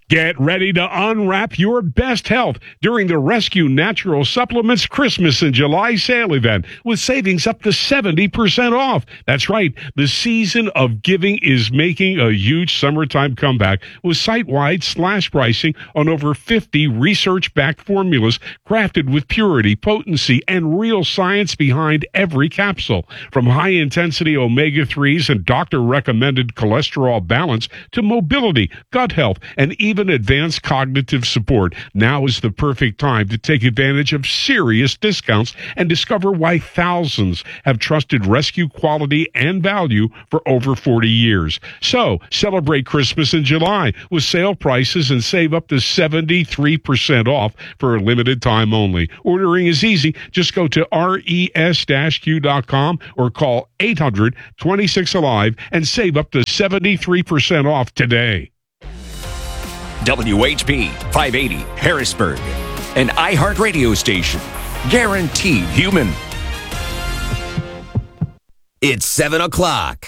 Get ready to unwrap your best health during the Rescue Natural Supplements Christmas and July sale event with savings up to 70% off. That's right. The season of giving is making a huge summertime comeback with site-wide slash pricing on over 50 research-backed formulas crafted with purity, potency, and real science behind every capsule. From high-intensity omega-3s and doctor-recommended cholesterol balance to mobility, gut health, and even advanced cognitive support. Now is the perfect time to take advantage of serious discounts and discover why thousands have trusted Rescue quality and value for over 40 years. So, celebrate Christmas in July with sale prices and save up to 73% off for a limited time only. Ordering is easy. Just go to res-q.com or call 800-26-ALIVE and save up to 73% off today. WHB 580 Harrisburg, an iHeartRadio station. Guaranteed human. It's 7 o'clock.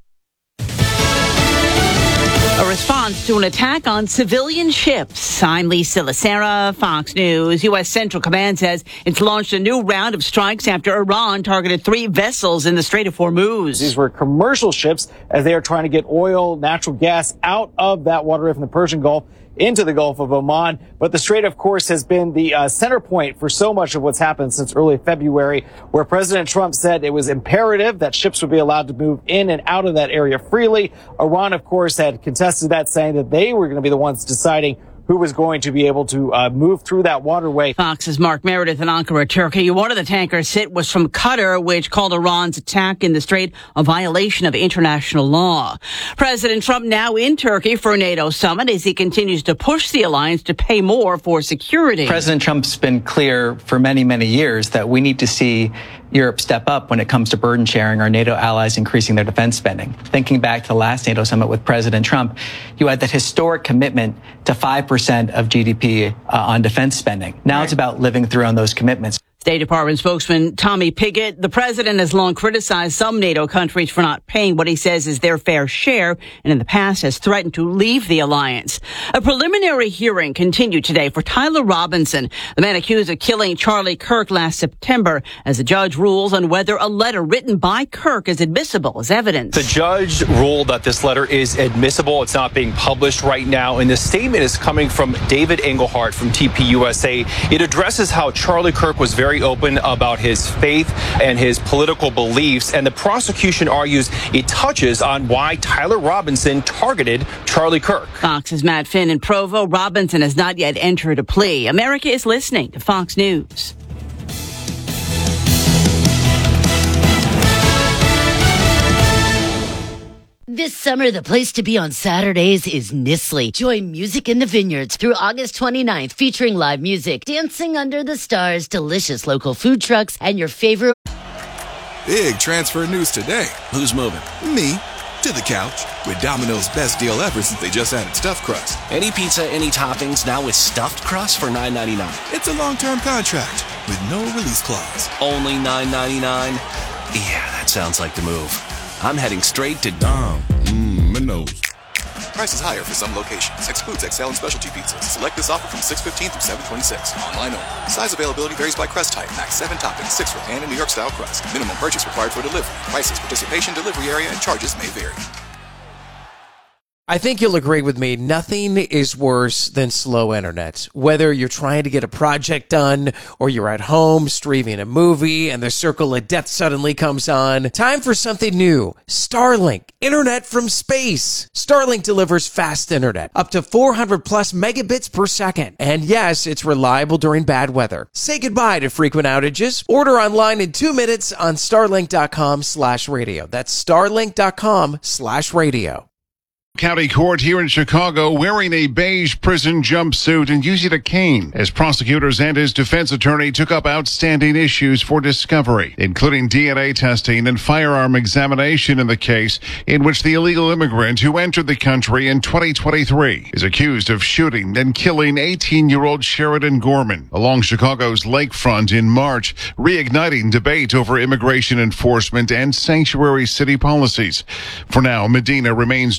A response to an attack on civilian ships. I'm Lisa Lacera, Fox News. U.S. Central Command says it's launched a new round of strikes after Iran targeted 3 vessels in the Strait of Hormuz. These were commercial ships as they are trying to get oil, natural gas out of that water from the Persian Gulf into the Gulf of Oman. But the Strait, of course, has been the center point for so much of what's happened since early February, where President Trump said it was imperative that ships would be allowed to move in and out of that area freely. Iran, of course, had contested that, saying that they were going to be the ones deciding who was going to be able to move through that waterway. Fox's Mark Meredith in Ankara, Turkey. One of the tankers hit was from Qatar, which called Iran's attack in the Strait a violation of international law. President Trump now in Turkey for a NATO summit as he continues to push the alliance to pay more for security. President Trump's been clear for many, many years that we need to see Europe step up when it comes to burden sharing, our NATO allies increasing their defense spending. Thinking back to the last NATO summit with President Trump, you had that historic commitment to 5% of GDP on defense spending. Now It's about living through on those commitments. State Department spokesman Tommy Pigott. The president has long criticized some NATO countries for not paying what he says is their fair share, and in the past has threatened to leave the alliance. A preliminary hearing continued today for Tyler Robinson, the man accused of killing Charlie Kirk last September, as the judge rules on whether a letter written by Kirk is admissible as evidence. The judge ruled that this letter is admissible. It's not being published right now, and the statement is coming from David Engelhardt from TPUSA. It addresses how Charlie Kirk was very open about his faith and his political beliefs, and the prosecution argues it touches on why Tyler Robinson targeted Charlie Kirk. Fox's Matt Finn in Provo. Robinson has not yet entered a plea. America is listening to Fox News. This summer, the place to be on Saturdays is Nisley. Join Music in the Vineyards through August 29th, featuring live music, dancing under the stars, delicious local food trucks, and your favorite... Big transfer news today. Who's moving? Me. To the couch. With Domino's best deal ever since they just added stuffed crust. Any pizza, any toppings, now with stuffed crust for $9.99. It's a long-term contract with no release clause. Only $9.99? Yeah, that sounds like the move. I'm heading straight to Dom. Minos. Prices higher for some locations. Excludes XL and specialty pizzas. Select this offer from 6/15 through 7/26. Online only. Size availability varies by crust type. Max 7 toppings, 6 for pan and New York style crust. Minimum purchase required for delivery. Prices, participation, delivery area, and charges may vary. I think you'll agree with me. Nothing is worse than slow internet. Whether you're trying to get a project done or you're at home streaming a movie and the circle of death suddenly comes on. Time for something new. Starlink. Internet from space. Starlink delivers fast internet. Up to 400 plus megabits per second. And yes, it's reliable during bad weather. Say goodbye to frequent outages. Order online in 2 minutes on starlink.com/radio. That's starlink.com/radio. County Court here in Chicago wearing a beige prison jumpsuit and using a cane as prosecutors and his defense attorney took up outstanding issues for discovery, including DNA testing and firearm examination in the case in which the illegal immigrant who entered the country in 2023 is accused of shooting and killing 18-year-old Sheridan Gorman along Chicago's lakefront in March, reigniting debate over immigration enforcement and sanctuary city policies. For now, Medina remains jailed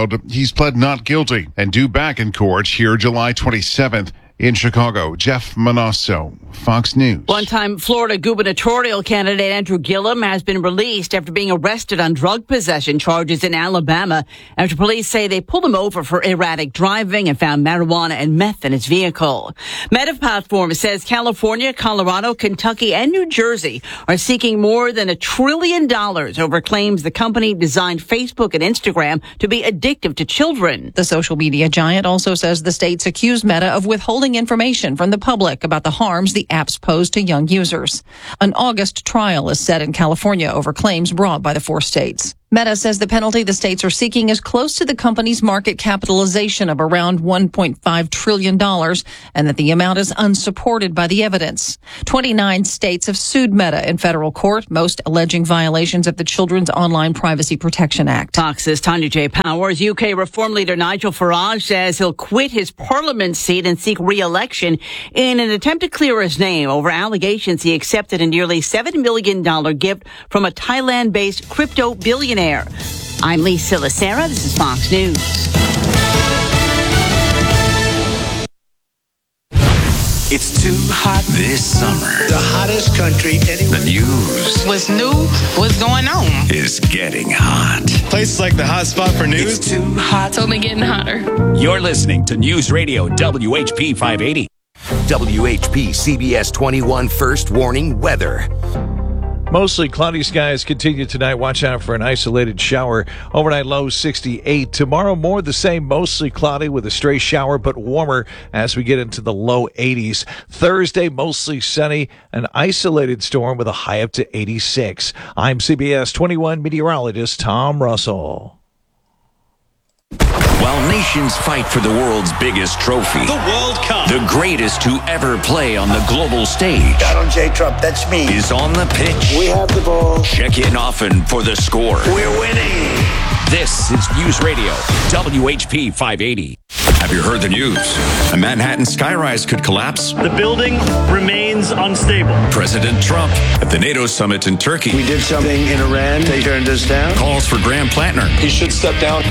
filed. He's pled not guilty and due back in court here July 27th. In Chicago, Jeff Manasso, Fox News. One-time Florida gubernatorial candidate Andrew Gillum has been released after being arrested on drug possession charges in Alabama after police say they pulled him over for erratic driving and found marijuana and meth in his vehicle. Meta Platform says California, Colorado, Kentucky, and New Jersey are seeking more than $1 trillion over claims the company designed Facebook and Instagram to be addictive to children. The social media giant also says the states accuse Meta of withholding information from the public about the harms the apps pose to young users. An August trial is set in California over claims brought by the 4 states. Meta says the penalty the states are seeking is close to the company's market capitalization of around $1.5 trillion and that the amount is unsupported by the evidence. 29 states have sued Meta in federal court, most alleging violations of the Children's Online Privacy Protection Act. Fox's Tanya J. Powers. UK Reform leader Nigel Farage says he'll quit his parliament seat and seek re-election in an attempt to clear his name over allegations he accepted a nearly $7 million gift from a Thailand-based crypto billionaire. I'm Lisa Lacera. This is Fox News. It's too hot this summer. The hottest country anywhere. The news. What's new? What's going on? Is getting hot. Places like the hot spot for news. It's too hot. It's only getting hotter. You're listening to News Radio WHP 580. WHP CBS 21 First Warning Weather. Mostly cloudy skies continue tonight. Watch out for an isolated shower. Overnight low 68. Tomorrow more the same, mostly cloudy with a stray shower, but warmer as we get into the low 80s. Thursday mostly sunny, an isolated storm with a high up to 86. I'm CBS 21 meteorologist Tom Russell. While nations fight for the world's biggest trophy, The World Cup. the greatest to ever play on the global stage Donald J. Trump, that's me. is on the pitch. We have the ball. Check in often for the score. We're winning. This is News Radio WHP 580. Have you heard the news? A Manhattan skyrise could collapse. The building remains unstable. President Trump at the NATO summit in Turkey We did something in Iran. They turned us down. calls for Graham Plattner. He should step down.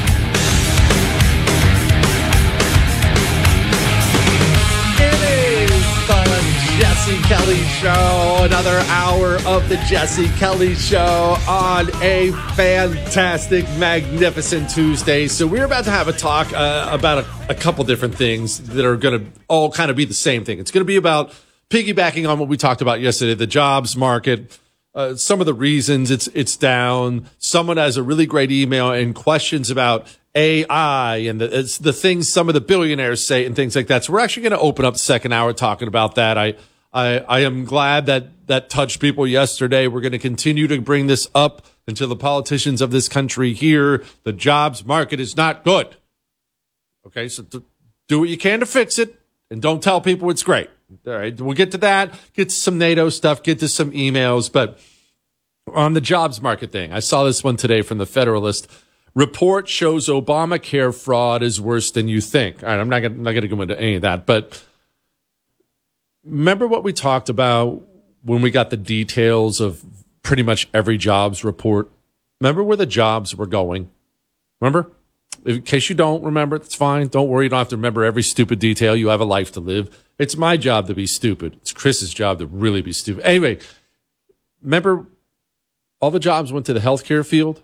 Jesse Kelly Show, another hour of the Jesse Kelly Show on a fantastic, magnificent Tuesday. So we're about to have a talk about a couple different things that are going to all kind of be the same thing. It's going to be about piggybacking on what we talked about yesterday, the jobs market, some of the reasons it's down. Someone has a really great email and questions about AI and the things some of the billionaires say and things like that. So we're actually going to open up the second hour talking about that. I am glad that touched people yesterday. We're going to continue to bring this up until the politicians of this country hear the jobs market is not good. Okay, so do what you can to fix it and don't tell people it's great. All right, we'll get to that, get to some NATO stuff, get to some emails. But on the jobs market thing, I saw this one today from the Federalist. Report shows Obamacare fraud is worse than you think. All right, I'm not going to go into any of that, but remember what we talked about when we got the details of pretty much every jobs report? Remember where the jobs were going? Remember? In case you don't remember, it's fine. Don't worry. You don't have to remember every stupid detail. You have a life to live. It's my job to be stupid. It's Chris's job to really be stupid. Anyway, remember all the jobs went to the healthcare field?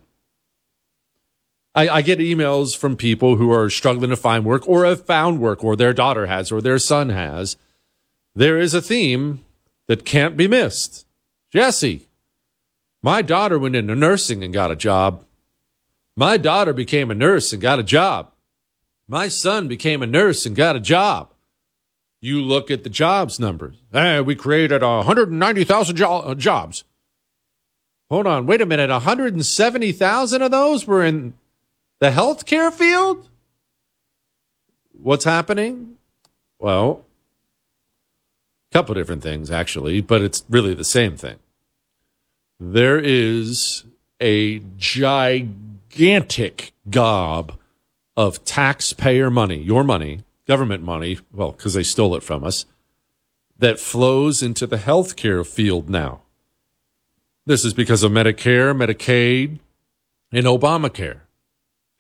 I get emails from people who are struggling to find work or have found work or their daughter has or their son has. There is a theme that can't be missed. Jesse, my daughter went into nursing and got a job. My daughter became a nurse and got a job. My son became a nurse and got a job. You look at the jobs numbers. Hey, we created 190,000 jobs. Hold on, wait a minute. 170,000 of those were in the healthcare field? What's happening? Well, a couple different things, actually, but it's really the same thing. There is a gigantic gob of taxpayer money, your money, government money, well, because they stole it from us, that flows into the healthcare field now. This is because of Medicare, Medicaid, and Obamacare.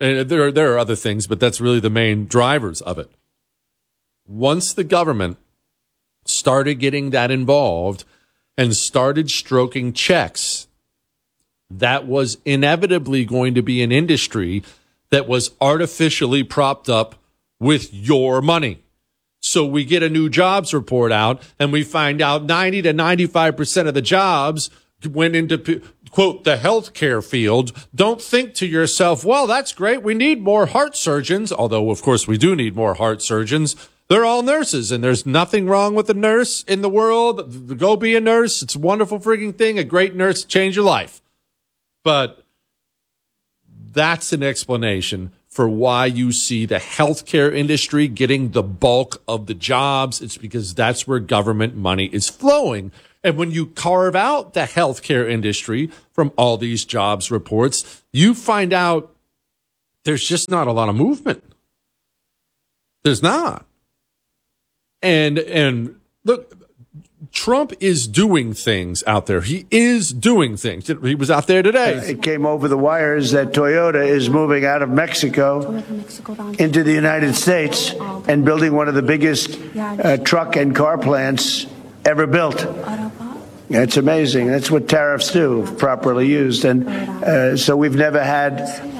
And there are other things, but that's really the main drivers of it. Once the government started getting that involved and started stroking checks, that was inevitably going to be an industry that was artificially propped up with your money. So we get a new jobs report out and we find out 90 to 95% of the jobs went into, quote, the healthcare field. Don't think to yourself, well, that's great. We need more heart surgeons, although, of course, we do need more heart surgeons. They're all nurses, and there's nothing wrong with a nurse in the world. Go be a nurse. It's a wonderful freaking thing. A great nurse to change your life. But that's an explanation for why you see the healthcare industry getting the bulk of the jobs. It's because that's where government money is flowing. And when you carve out the healthcare industry from all these jobs reports, you find out there's just not a lot of movement. There's not. And look, Trump is doing things out there. He is doing things. He was out there today. It came over the wires that Toyota is moving out of Mexico into the United States and building one of the biggest truck and car plants ever built. It's amazing. That's what tariffs do, if properly used. And so we've never had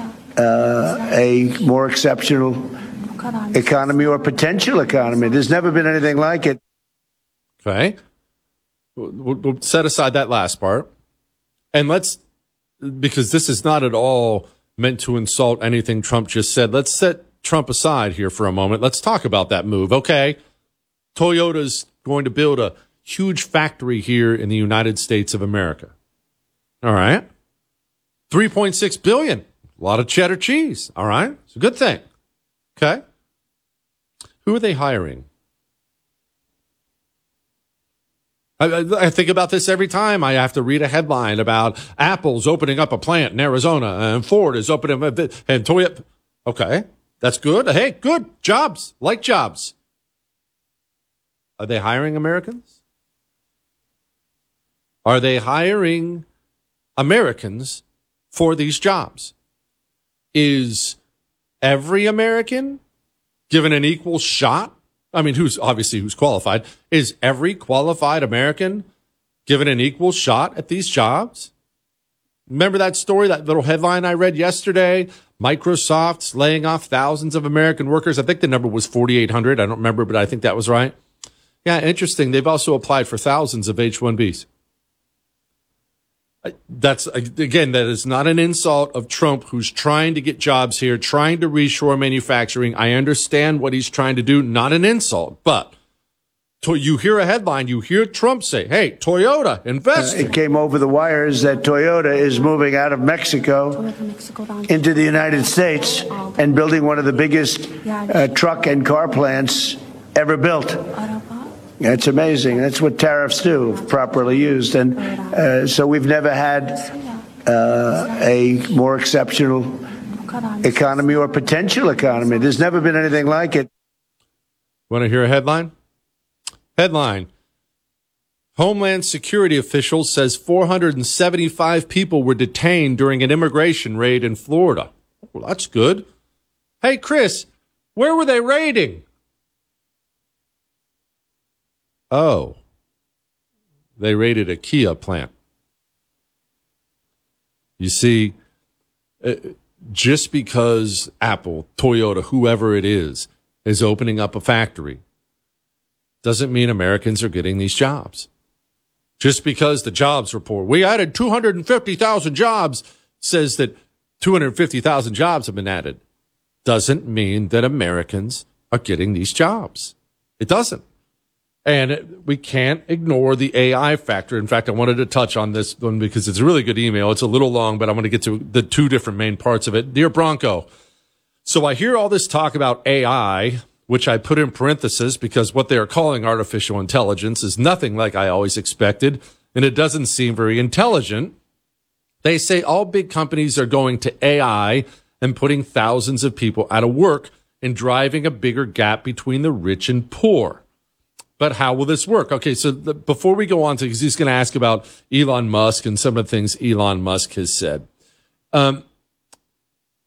a more exceptional economy or potential economy. There's never been anything like it. Okay. We'll set aside that last part. And because this is not at all meant to insult anything Trump just said, let's set Trump aside here for a moment. Let's talk about that move. Okay. Toyota's going to build a huge factory here in the United States of America. All right. $3.6 billion. A lot of cheddar cheese. All right. It's a good thing. Okay. Who are they hiring? I think about this every time I have to read a headline about Apple's opening up a plant in Arizona and Ford is opening up and Toyota. Okay, that's good. Hey, good. Jobs. Like jobs. Are they hiring Americans? Are they hiring Americans for these jobs? Is every American given an equal shot? I mean, who's qualified? Is every qualified American given an equal shot at these jobs? Remember that story, that little headline I read yesterday? Microsoft's laying off thousands of American workers. I think the number was 4,800. I don't remember, but I think that was right. Yeah, interesting. They've also applied for thousands of H-1Bs. That is not an insult of Trump, who's trying to get jobs here, trying to reshore manufacturing. I understand what he's trying to do, not an insult. But you hear a headline, you hear Trump say, hey, Toyota, invest. It came over the wires that Toyota is moving out of Mexico into the United States and building one of the biggest truck and car plants ever built. It's amazing. That's what tariffs do, if properly used. And so we've never had a more exceptional economy or potential economy. There's never been anything like it. Want to hear a headline? Headline. Homeland Security official says 475 people were detained during an immigration raid in Florida. Well, that's good. Hey, Chris, where were they raiding? Oh, they raided a Kia plant. You see, just because Apple, Toyota, whoever it is opening up a factory, doesn't mean Americans are getting these jobs. Just because the jobs report, we added 250,000 jobs, says that 250,000 jobs have been added, doesn't mean that Americans are getting these jobs. It doesn't. And we can't ignore the AI factor. In fact, I wanted to touch on this one because it's a really good email. It's a little long, but I'm going to get to the two different main parts of it. Dear Bronco, so I hear all this talk about AI, which I put in parentheses because what they are calling artificial intelligence is nothing like I always expected, and it doesn't seem very intelligent. They say all big companies are going to AI and putting thousands of people out of work and driving a bigger gap between the rich and poor. But how will this work? Okay, so before we go on to, because he's going to ask about Elon Musk and some of the things Elon Musk has said.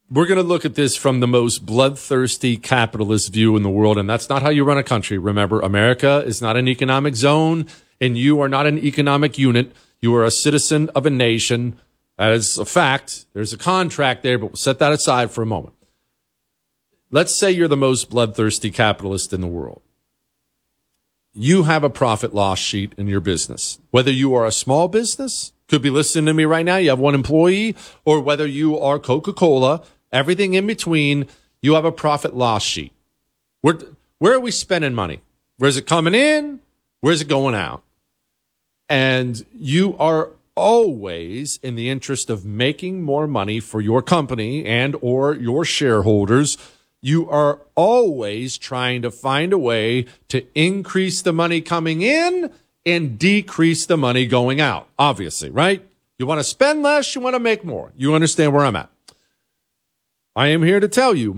we're going to look at this from the most bloodthirsty capitalist view in the world, and that's not how you run a country. Remember, America is not an economic zone, and you are not an economic unit. You are a citizen of a nation. That is a fact. There's a contract there, but we'll set that aside for a moment. Let's say you're the most bloodthirsty capitalist in the world. You have a profit loss sheet in your business. Whether you are a small business, could be listening to me right now, you have one employee, or whether you are Coca-Cola, everything in between, you have a profit loss sheet. Where are we spending money? Where's it coming in? Where's it going out? And you are always in the interest of making more money for your company and or your shareholders. You are always trying to find a way to increase the money coming in and decrease the money going out, obviously, right? You want to spend less, you want to make more. You understand where I'm at. I am here to tell you,